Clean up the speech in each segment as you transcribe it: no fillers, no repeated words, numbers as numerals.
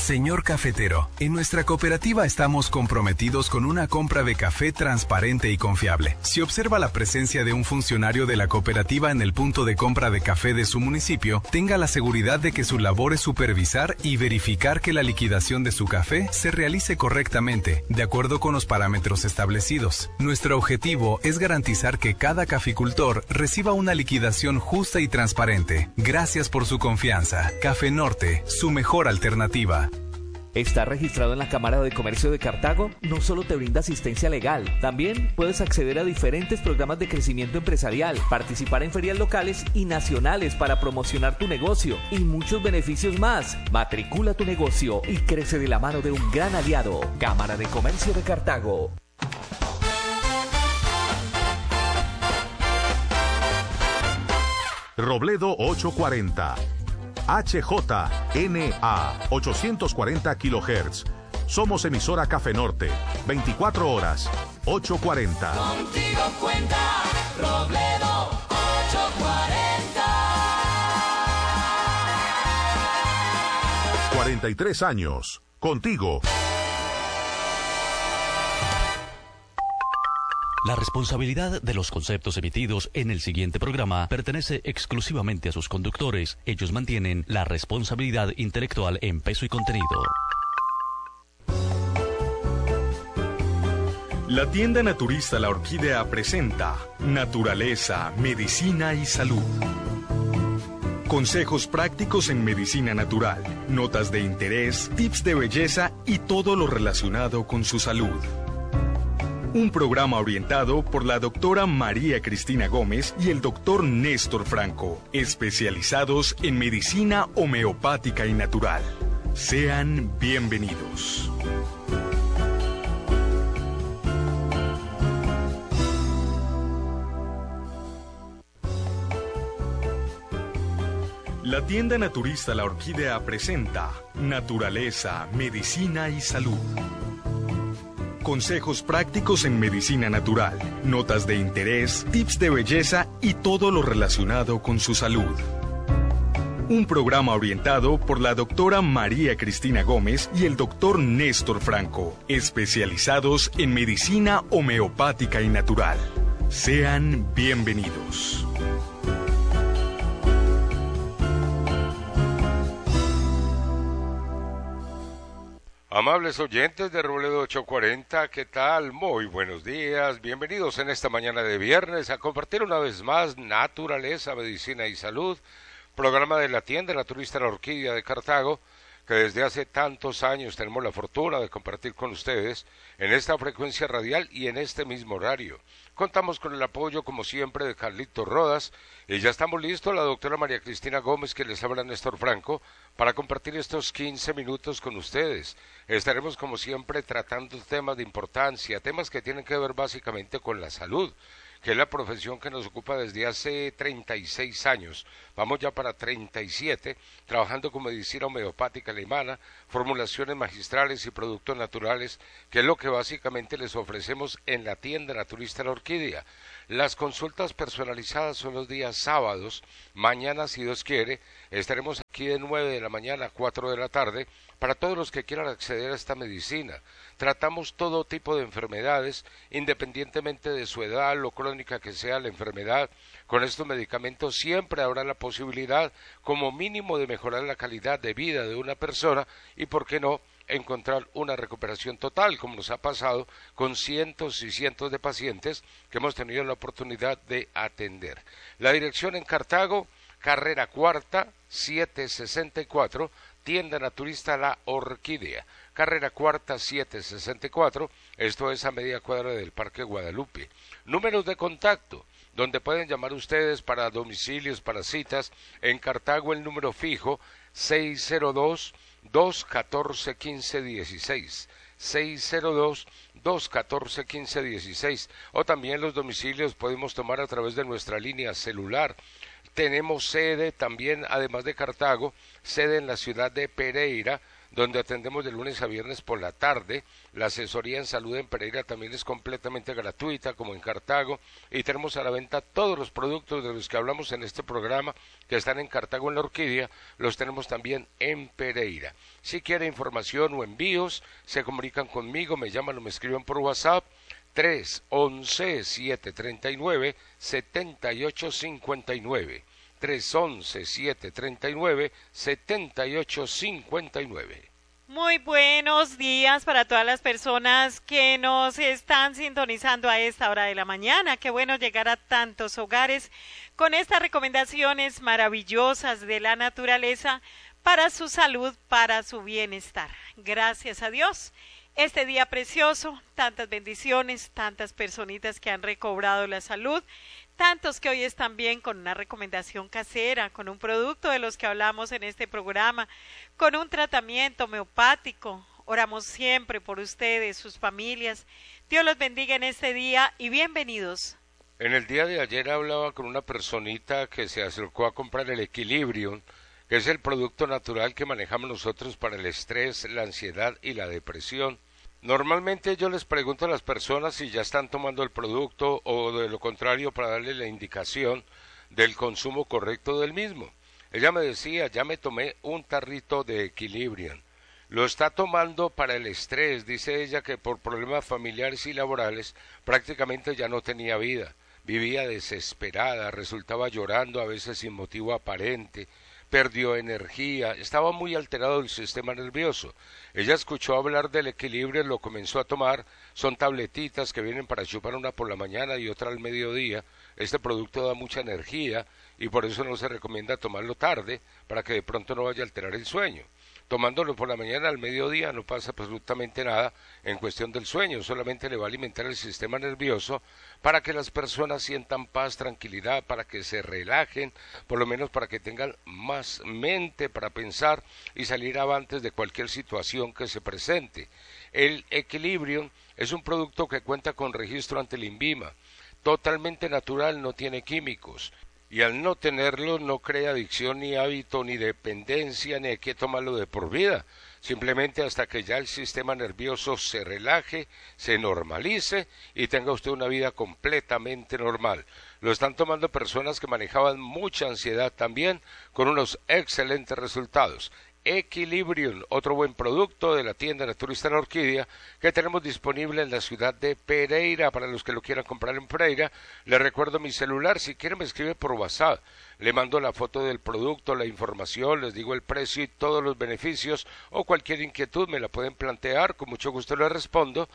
Señor cafetero, en nuestra cooperativa estamos comprometidos con una compra de café transparente y confiable. Si observa la presencia de un funcionario de la cooperativa en el punto de compra de café de su municipio, tenga la seguridad de que su labor es supervisar y verificar que la liquidación de su café se realice correctamente, de acuerdo con los parámetros establecidos. Nuestro objetivo es garantizar que cada caficultor reciba una liquidación justa y transparente. Gracias por su confianza. Café Norte, su mejor alternativa. ¿Estás registrado en la Cámara de Comercio de Cartago? No solo te brinda asistencia legal, también puedes acceder a diferentes programas de crecimiento empresarial, participar en ferias locales y nacionales para promocionar tu negocio y muchos beneficios más. Matricula tu negocio y crece de la mano de un gran aliado. Cámara de Comercio de Cartago. Robledo 840. HJNA 840 kHz. Somos emisora Café Norte, 24 horas, 840. Contigo cuenta Robledo 840. 43 años, contigo. La responsabilidad de los conceptos emitidos en el siguiente programa pertenece exclusivamente a sus conductores. Ellos mantienen la responsabilidad intelectual en peso y contenido. La tienda naturista La Orquídea presenta Naturaleza, Medicina y Salud. Consejos prácticos en medicina natural, notas de interés, tips de belleza y todo lo relacionado con su salud. Un programa orientado por la doctora María Cristina Gómez y el doctor Néstor Franco, especializados en medicina homeopática y natural. Sean bienvenidos. La tienda naturista La Orquídea presenta Naturaleza, Medicina y Salud. Consejos prácticos en medicina natural, notas de interés, tips de belleza y todo lo relacionado con su salud. Un programa orientado por la doctora María Cristina Gómez y el doctor Néstor Franco, especializados en medicina homeopática y natural. Sean bienvenidos. Amables oyentes de Robledo 840, ¿qué tal? Muy buenos días, bienvenidos en esta mañana de viernes a compartir una vez más Naturaleza, Medicina y Salud, programa de la tienda naturista La Orquídea de Cartago, que desde hace tantos años tenemos la fortuna de compartir con ustedes en esta frecuencia radial y en este mismo horario. Contamos con el apoyo, como siempre, de Carlito Rodas, y ya estamos listos, la doctora María Cristina Gómez, que les habla Néstor Franco, para compartir estos 15 minutos con ustedes. Estaremos, como siempre, tratando temas de importancia, temas que tienen que ver básicamente con la salud, que es la profesión que nos ocupa desde hace 36 años, vamos ya para 37, trabajando con medicina homeopática alemana, formulaciones magistrales y productos naturales, que es lo que básicamente les ofrecemos en la tienda naturista La Orquídea. Las consultas personalizadas son los días sábados, mañana, si Dios quiere, estaremos aquí de 9 de la mañana a 4 de la tarde, para todos los que quieran acceder a esta medicina. Tratamos todo tipo de enfermedades, independientemente de su edad, lo crónica que sea la enfermedad. Con estos medicamentos siempre habrá la posibilidad, como mínimo, de mejorar la calidad de vida de una persona y, ¿por qué no?, encontrar una recuperación total, como nos ha pasado con cientos y cientos de pacientes que hemos tenido la oportunidad de atender. La dirección en Cartago, carrera cuarta, 764, tienda naturista La Orquídea, carrera cuarta 764, esto es a media cuadra del Parque Guadalupe. Números de contacto, donde pueden llamar ustedes para domicilios, para citas, en Cartago el número fijo 602-214-1516, 602-214-1516, o también los domicilios podemos tomar a través de nuestra línea celular. Tenemos sede también, además de Cartago, sede en la ciudad de Pereira, donde atendemos de lunes a viernes por la tarde. La asesoría en salud en Pereira también es completamente gratuita, como en Cartago, y tenemos a la venta todos los productos de los que hablamos en este programa, que están en Cartago en La Orquídea, los tenemos también en Pereira. Si quiere información o envíos, se comunican conmigo, me llaman o me escriben por WhatsApp, 311-739-7859. 311-739-7859. Muy buenos días para todas las personas que nos están sintonizando a esta hora de la mañana. Qué bueno llegar a tantos hogares con estas recomendaciones maravillosas de la naturaleza para su salud, para su bienestar. Gracias a Dios. Este día precioso, tantas bendiciones, tantas personitas que han recobrado la salud, tantos que hoy están bien con una recomendación casera, con un producto de los que hablamos en este programa, con un tratamiento homeopático. Oramos siempre por ustedes, sus familias. Dios los bendiga en este día y bienvenidos. En el día de ayer hablaba con una personita que se acercó a comprar el Equilibrium, que es el producto natural que manejamos nosotros para el estrés, la ansiedad y la depresión. Normalmente yo les pregunto a las personas si ya están tomando el producto o de lo contrario para darle la indicación del consumo correcto del mismo. Ella me decía, ya me tomé un tarrito de Equilibrium. Lo está tomando para el estrés, dice ella que por problemas familiares y laborales prácticamente ya no tenía vida. Vivía desesperada, resultaba llorando a veces sin motivo aparente. Perdió energía, estaba muy alterado el sistema nervioso. Ella escuchó hablar del Equilibrio, lo comenzó a tomar, son tabletitas que vienen para chupar una por la mañana y otra al mediodía. Este producto da mucha energía y por eso no se recomienda tomarlo tarde, para que de pronto no vaya a alterar el sueño. Tomándolo por la mañana al mediodía no pasa absolutamente nada en cuestión del sueño, solamente le va a alimentar el sistema nervioso para que las personas sientan paz, tranquilidad, para que se relajen, por lo menos para que tengan más mente para pensar y salir avantes de cualquier situación que se presente. El Equilibrium es un producto que cuenta con registro ante el INVIMA, totalmente natural, no tiene químicos. Y al no tenerlo no crea adicción ni hábito ni dependencia ni hay que tomarlo de por vida, simplemente hasta que ya el sistema nervioso se relaje, se normalice y tenga usted una vida completamente normal. Lo están tomando personas que manejaban mucha ansiedad también, con unos excelentes resultados. Equilibrium, otro buen producto de la tienda Naturista La Orquídea que tenemos disponible en la ciudad de Pereira. Para los que lo quieran comprar en Pereira, les recuerdo mi celular, si quieren me escribe por WhatsApp, le mando la foto del producto, la información, les digo el precio y todos los beneficios, o cualquier inquietud me la pueden plantear, con mucho gusto les respondo.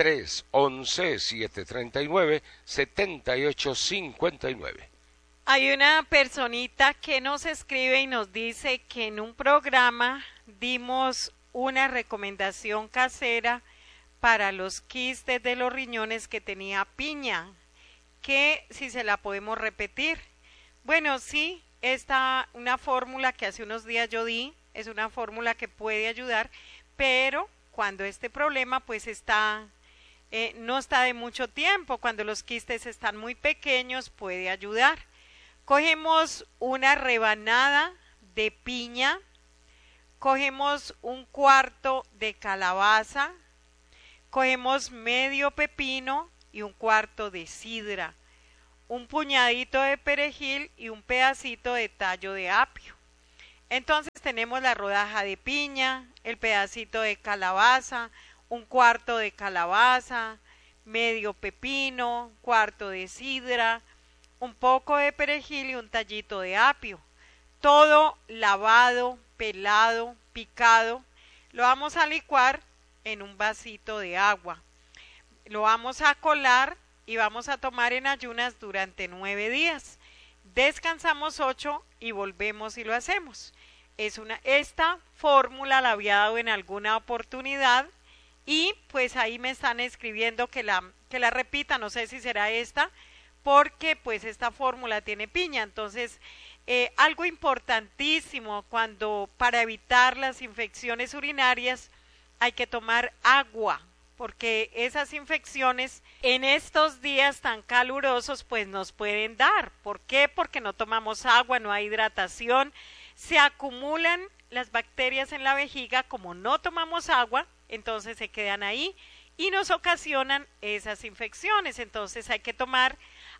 311-739-7859. Hay una personita que nos escribe y nos dice que en un programa dimos una recomendación casera para los quistes de los riñones que tenía piña, que si se la podemos repetir. Bueno, sí, una fórmula que hace unos días yo di, es una fórmula que puede ayudar, pero cuando este problema pues no está de mucho tiempo, cuando los quistes están muy pequeños puede ayudar. Cogemos una rebanada de piña, cogemos un cuarto de calabaza, cogemos medio pepino y un cuarto de sidra, un puñadito de perejil y un pedacito de tallo de apio. Entonces tenemos la rodaja de piña, el pedacito de calabaza, un cuarto de calabaza, medio pepino, cuarto de sidra, un poco de perejil y un tallito de apio, todo lavado, pelado, picado. Lo vamos a licuar en un vasito de agua, lo vamos a colar y vamos a tomar en ayunas durante 9 días. Descansamos 8 y volvemos y lo hacemos. Esta fórmula la había dado en alguna oportunidad y pues ahí me están escribiendo que la repita, no sé si será esta, porque pues esta fórmula tiene piña. Entonces algo importantísimo para evitar las infecciones urinarias hay que tomar agua, porque esas infecciones en estos días tan calurosos pues nos pueden dar. ¿Por qué? Porque no tomamos agua, no hay hidratación, se acumulan las bacterias en la vejiga, como no tomamos agua, entonces se quedan ahí y nos ocasionan esas infecciones. Entonces hay que tomar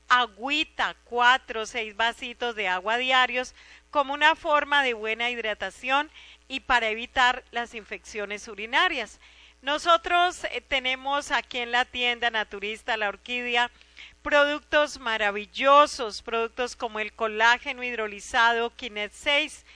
agüita, 4 o 6 vasitos de agua diarios como una forma de buena hidratación y para evitar las infecciones urinarias. Nosotros tenemos aquí en la tienda Naturista La Orquídea productos maravillosos, productos como el colágeno hidrolizado Kinet 6.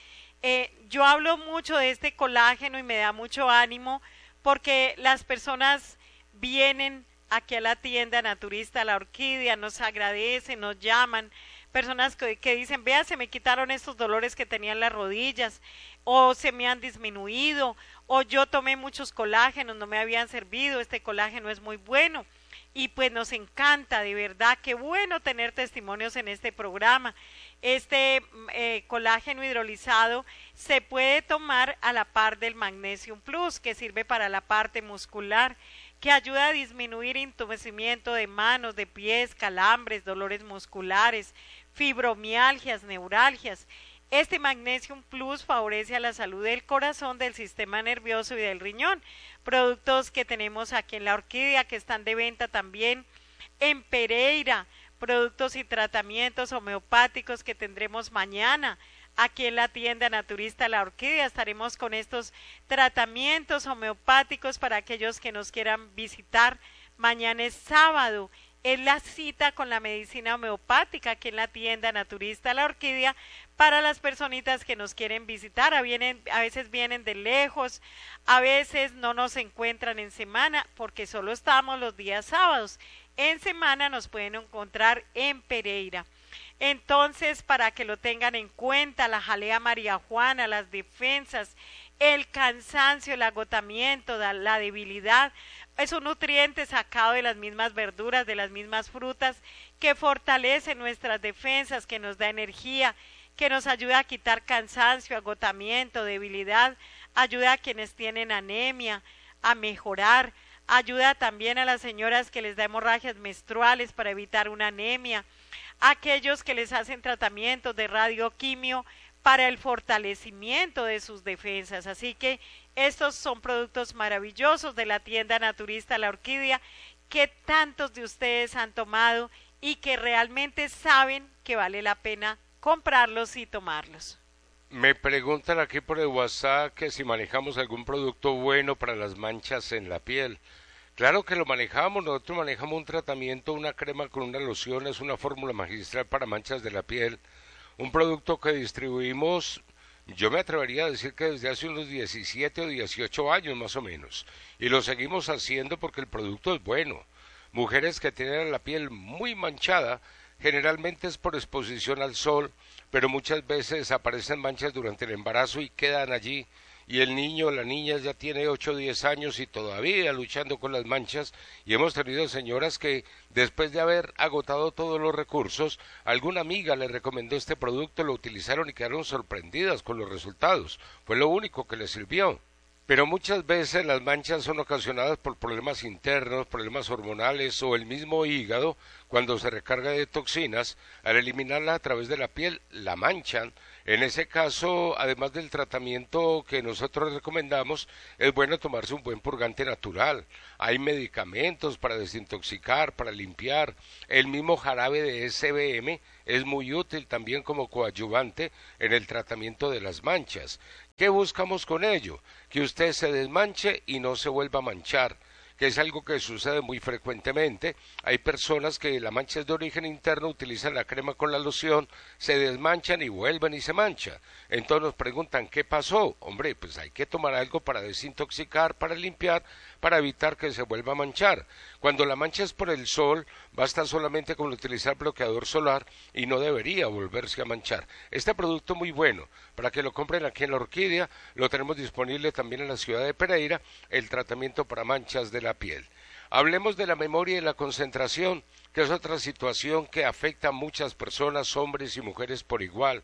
Yo hablo mucho de este colágeno y me da mucho ánimo porque las personas vienen aquí a la tienda Naturista La Orquídea, nos agradecen, nos llaman, personas que dicen, vea, se me quitaron estos dolores que tenía en las rodillas, o se me han disminuido, o yo tomé muchos colágenos, no me habían servido, este colágeno es muy bueno. Y pues nos encanta, de verdad, qué bueno tener testimonios en este programa. Este colágeno hidrolizado se puede tomar a la par del Magnesium Plus, que sirve para la parte muscular, que ayuda a disminuir entumecimiento de manos, de pies, calambres, dolores musculares, fibromialgias, neuralgias. Este Magnesium Plus favorece a la salud del corazón, del sistema nervioso y del riñón. Productos que tenemos aquí en La Orquídea, que están de venta también en Pereira, productos y tratamientos homeopáticos que tendremos mañana. Aquí en la tienda Naturista La Orquídea estaremos con estos tratamientos homeopáticos para aquellos que nos quieran visitar. Mañana es sábado, es la cita con la medicina homeopática aquí en la tienda Naturista La Orquídea para las personitas que nos quieren visitar. A veces vienen de lejos, a veces no nos encuentran en semana porque solo estamos los días sábados. En semana nos pueden encontrar en Pereira. Entonces, para que lo tengan en cuenta, la jalea María Juana, las defensas, el cansancio, el agotamiento, la debilidad, es un nutriente sacado de las mismas verduras, de las mismas frutas, que fortalece nuestras defensas, que nos da energía, que nos ayuda a quitar cansancio, agotamiento, debilidad, ayuda a quienes tienen anemia a mejorar, ayuda también a las señoras que les da hemorragias menstruales para evitar una anemia, aquellos que les hacen tratamientos de radioquimio para el fortalecimiento de sus defensas. Así que estos son productos maravillosos de la tienda Naturista La Orquídea que tantos de ustedes han tomado y que realmente saben que vale la pena comprarlos y tomarlos. Me preguntan aquí por el WhatsApp que si manejamos algún producto bueno para las manchas en la piel. Claro que lo manejamos, nosotros manejamos un tratamiento, una crema con una loción, es una fórmula magistral para manchas de la piel, un producto que distribuimos, yo me atrevería a decir que desde hace unos 17 o 18 años más o menos, y lo seguimos haciendo porque el producto es bueno. Mujeres que tienen la piel muy manchada, generalmente es por exposición al sol, pero muchas veces aparecen manchas durante el embarazo y quedan allí, y el niño o la niña ya tiene 8 o 10 años y todavía luchando con las manchas, y hemos tenido señoras que después de haber agotado todos los recursos, alguna amiga le recomendó este producto, lo utilizaron y quedaron sorprendidas con los resultados, fue lo único que les sirvió. Pero muchas veces las manchas son ocasionadas por problemas internos, problemas hormonales o el mismo hígado, cuando se recarga de toxinas, al eliminarlas a través de la piel, la manchan. En ese caso, además del tratamiento que nosotros recomendamos, es bueno tomarse un buen purgante natural. Hay medicamentos para desintoxicar, para limpiar. El mismo jarabe de SBM es muy útil también como coadyuvante en el tratamiento de las manchas. ¿Qué buscamos con ello? Que usted se desmanche y no se vuelva a manchar, que es algo que sucede muy frecuentemente. Hay personas que la mancha es de origen interno, utilizan la crema con la loción, se desmanchan y vuelven y se mancha. Entonces nos preguntan, ¿qué pasó? Hombre, pues hay que tomar algo para desintoxicar, para limpiar, para evitar que se vuelva a manchar. Cuando la mancha es por el sol, basta solamente con utilizar bloqueador solar y no debería volverse a manchar. Este producto muy bueno, para que lo compren aquí en La Orquídea, lo tenemos disponible también en la ciudad de Pereira, el tratamiento para manchas de la piel. Hablemos de la memoria y la concentración, que es otra situación que afecta a muchas personas, hombres y mujeres por igual.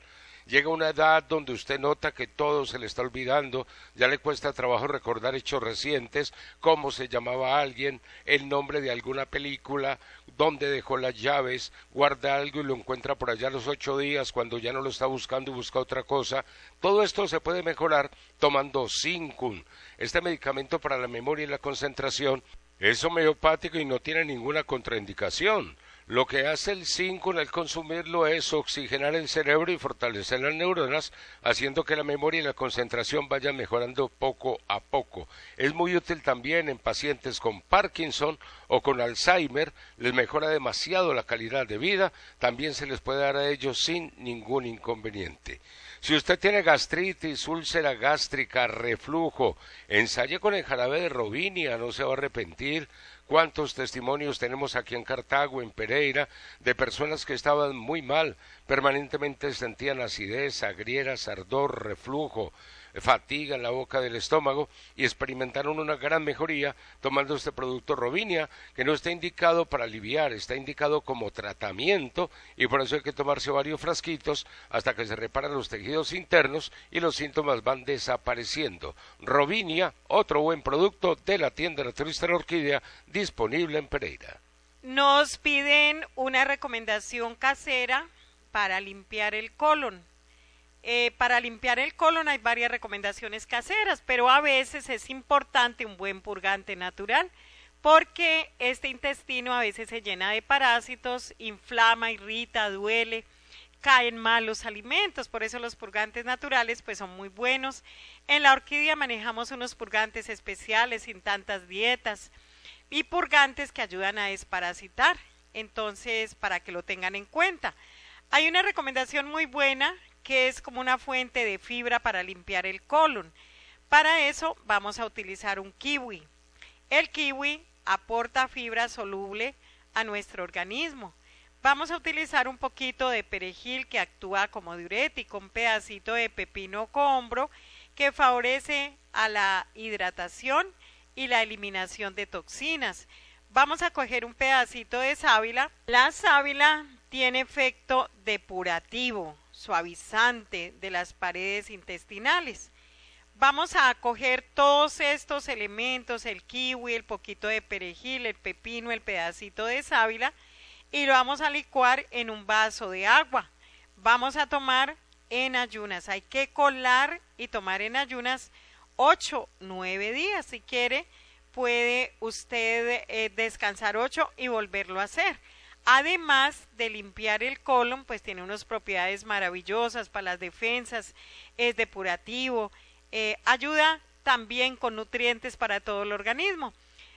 llega una edad donde usted nota que todo se le está olvidando, ya le cuesta trabajo recordar hechos recientes, cómo se llamaba alguien, el nombre de alguna película, dónde dejó las llaves, guarda algo y lo encuentra por allá a los 8 días cuando ya no lo está buscando y busca otra cosa. Todo esto se puede mejorar tomando Zincum. Este medicamento para la memoria y la concentración es homeopático y no tiene ninguna contraindicación. Lo que hace el Zincum al consumirlo es oxigenar el cerebro y fortalecer las neuronas, haciendo que la memoria y la concentración vayan mejorando poco a poco. Es muy útil también en pacientes con Parkinson o con Alzheimer, les mejora demasiado la calidad de vida, también se les puede dar a ellos sin ningún inconveniente. Si usted tiene gastritis, úlcera gástrica, reflujo, ensaye con el jarabe de Rovinia, no se va a arrepentir. ¿Cuántos testimonios tenemos aquí en Cartago, en Pereira, de personas que estaban muy mal, permanentemente sentían acidez, agrieras, ardor, reflujo, fatiga en la boca del estómago y experimentaron una gran mejoría tomando este producto Rovinia, que no está indicado para aliviar, está indicado como tratamiento y por eso hay que tomarse varios frasquitos hasta que se reparan los tejidos internos y los síntomas van desapareciendo. Rovinia, otro buen producto de la tienda naturista La Orquídea, disponible en Pereira. Nos piden una recomendación casera para limpiar el colon. Para limpiar el colon hay varias recomendaciones caseras, pero a veces es importante un buen purgante natural, porque este intestino a veces se llena de parásitos, inflama, irrita, duele, caen mal los alimentos, por eso los purgantes naturales pues son muy buenos. En La Orquídea manejamos unos purgantes especiales sin tantas dietas y purgantes que ayudan a desparasitar, entonces para que lo tengan en cuenta. Hay una recomendación muy buena que es como una fuente de fibra para limpiar el colon. Para eso vamos a utilizar un kiwi. El kiwi aporta fibra soluble a nuestro organismo. Vamos a utilizar un poquito de perejil que actúa como diurético, un pedacito de pepino cohombro que favorece a la hidratación y la eliminación de toxinas. Vamos a coger un pedacito de sábila. La sábila tiene efecto depurativo, suavizante de las paredes intestinales. Vamos a coger todos estos elementos, el kiwi, el poquito de perejil, el pepino, el pedacito de sábila, y lo vamos a licuar en un vaso de agua. Vamos a tomar en ayunas. Hay que colar y tomar en ayunas 8, 9 días. Si quiere, puede usted descansar 8 y volverlo a hacer. Además de limpiar el colon, pues tiene unas propiedades maravillosas para las defensas, es depurativo, ayuda también con nutrientes para todo el organismo.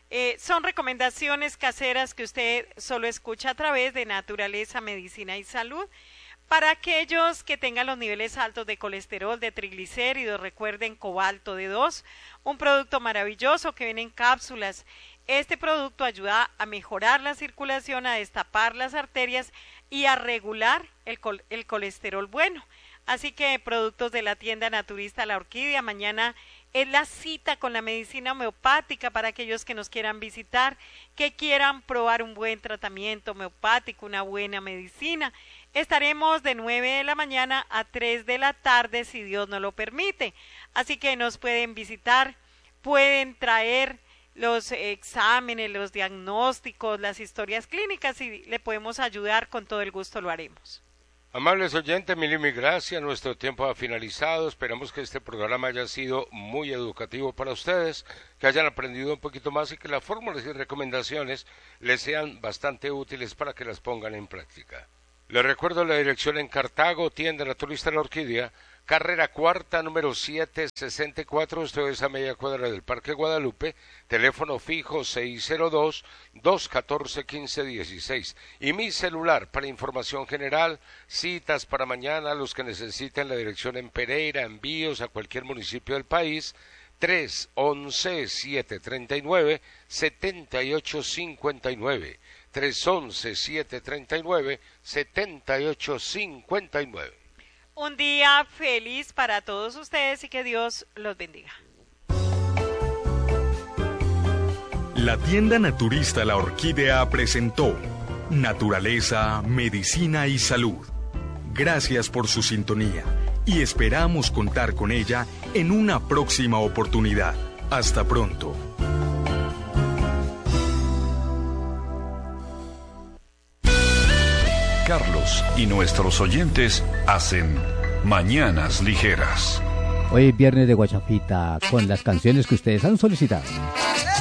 Son recomendaciones caseras que usted solo escucha a través de Naturaleza, Medicina y Salud. Para aquellos que tengan los niveles altos de colesterol, de triglicéridos, recuerden cobalto D2, un producto maravilloso que viene en cápsulas. Este producto ayuda a mejorar la circulación, a destapar las arterias y a regular el colesterol bueno. Así que productos de la tienda naturista La Orquídea. Mañana es la cita con la medicina homeopática para aquellos que nos quieran visitar, que quieran probar un buen tratamiento homeopático, una buena medicina. Estaremos de 9 de la mañana a 3 de la tarde, si Dios nos lo permite. Así que nos pueden visitar, pueden traer los exámenes, los diagnósticos, las historias clínicas y le podemos ayudar, con todo el gusto lo haremos. Amables oyentes, mil gracias, nuestro tiempo ha finalizado, esperamos que este programa haya sido muy educativo para ustedes, que hayan aprendido un poquito más y que las fórmulas y recomendaciones les sean bastante útiles para que las pongan en práctica. Les recuerdo la dirección en Cartago, tienda naturista La Orquídea, carrera cuarta, número 764, esto es a media cuadra del Parque Guadalupe, teléfono fijo 602-214-1516. Y mi celular para información general, citas para mañana, los que necesiten la dirección en Pereira, envíos a cualquier municipio del país, 311-739-7859. 311-739-7859. Un día feliz para todos ustedes y que Dios los bendiga. La tienda naturista La Orquídea presentó Naturaleza, Medicina y Salud. Gracias por su sintonía y esperamos contar con ella en una próxima oportunidad. Hasta pronto. Carlos y nuestros oyentes hacen Mañanas Ligeras. Hoy es viernes de Guachafita con las canciones que ustedes han solicitado.